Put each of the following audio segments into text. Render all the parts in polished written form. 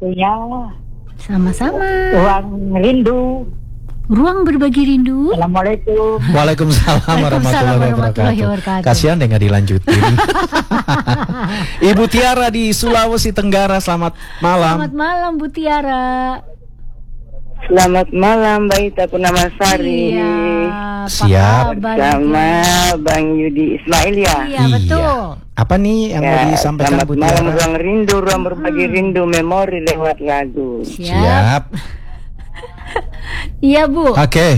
waktunya. Sama-sama. Ruang rindu. Ruang berbagi rindu. Assalamualaikum. Waalaikumsalam warahmatullahi wabarakatuh. Kasihan deh nggak dilanjutin. Ibu Tiara di Sulawesi Tenggara, selamat malam. Selamat malam Bu Tiara. Selamat malam Mbak Ita Purnamasari. Iya. Siap. Bersama Bang Yudi Ismail ya. Iya betul. Apa nih yang mau disampaikan selamat Bu malam, Tiara? ruang rindu, ruang berbagi rindu, memori lewat lagu. Siap. Iya Bu. Oke.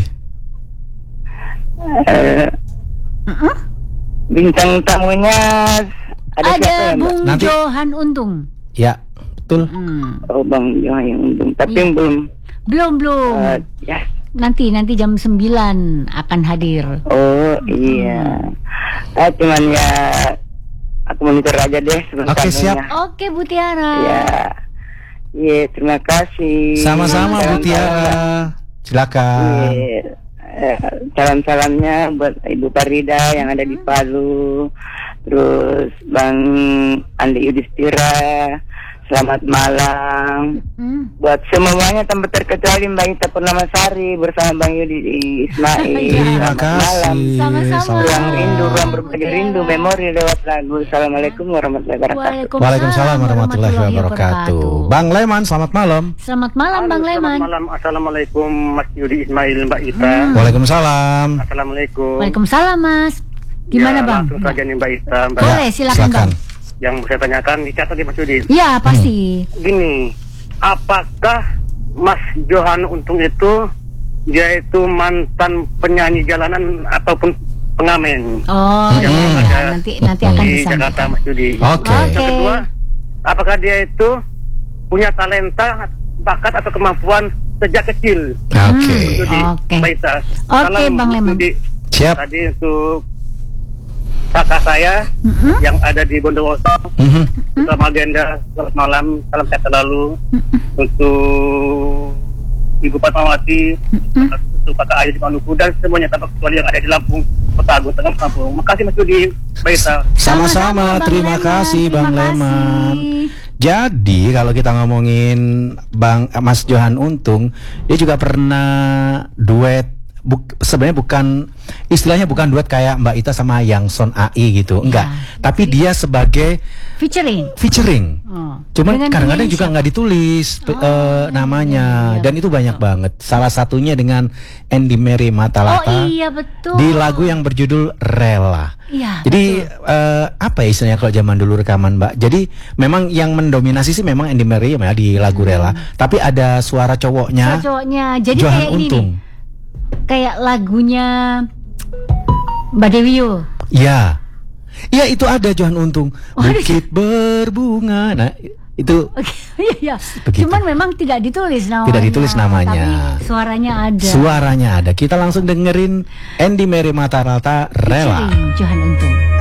Bintang tamunya ada siapa ya, Mbak? Bung Nanti. Johan Untung. Ya, betul. Oh Bang Johan yang untung, tapi Iya. belum. Belum. Ya. Nanti jam 9 akan hadir. Oh iya. Cuman ya aku monitor aja deh sebentar. Oke, siap. Oke Bu Tiara. Ya. Iya, terima kasih. Sama-sama Bu Tiara. Silakan. Iya. Salam-salamnya buat Ibu Farida yang ada di Palu, terus Bang Andi Yudhistira, selamat malam. Buat semuanya tanpa terkecuali Mbak Ita Purnamasari bersama Bang Yudi Ismail. Terima Selamat kasih. malam. Sama-sama. Ruang rindu, ruang berbagi rindu, memori lewat lagu. Assalamualaikum warahmatullahi wabarakatuh. Waalaikumsalam warahmatullahi wabarakatuh. Bang Leman, selamat malam. Selamat malam Bang Leman. Selamat malam. Assalamualaikum Mas Yudi Ismail, Mbak Ita. Waalaikumsalam. Assalamualaikum. Waalaikumsalam Mas. Gimana Ya, Bang? langsung saja nih Mbak Ita. Mbak, Boleh silakan Bang. yang saya tanyakan dicatat nih Mas Yudi. Ya pasti. Gini, apakah Mas Johan Untung itu dia itu mantan penyanyi jalanan ataupun pengamen? Oh Yang iya, ada nanti akan di disampaikan. Jakarta Mas Yudi. Oke. Yang kedua, apakah dia itu punya talenta, bakat atau kemampuan sejak kecil? Oke. Yudi, Oke. Mbak Ita. Oke, Salam, Bang Leman. Yudi. Siap. Tadi untuk kakak saya yang ada di Bondowoso, selamat agenda, selamat malam, salam sehat selalu. Untuk Ibu Fatmawati, untuk kakak Ayu di Maluku dan semuanya tanpa kecuali yang ada di Lampung, Kota Agung, Tengah Lampung. Makasih Mas Yudi, Mbak Ita. Sama-sama, terima kasih Bang Leman. Jadi kalau kita ngomongin Mas Johan Untung, dia juga pernah duet. Sebenarnya istilahnya bukan duet kayak Mbak Ita sama Yang Son AI gitu, enggak. Tapi dia sebagai featuring. Cuman kadang-kadang juga nggak ditulis namanya, dan itu banyak banget. Salah satunya dengan Andy Mary Matalata. Oh iya betul. Di lagu yang berjudul Rela. Iya. Jadi apa ya istilahnya kalau zaman dulu rekaman Mbak. Jadi memang yang mendominasi sih memang Andy Mary ya di lagu Rela. Tapi ada suara cowoknya. Jadi Johan kayak ini Untung. nih. Kayak lagunya Mbak Dewiyo. Iya. Iya itu ada Johan Untung. Bukit berbunga. Nah itu. Iya. Begitu. Cuman memang tidak ditulis namanya. Tidak ditulis namanya. Tapi suaranya ada. Suaranya ada. Kita langsung dengerin Andy Mary Matalata Rela. Johan Untung.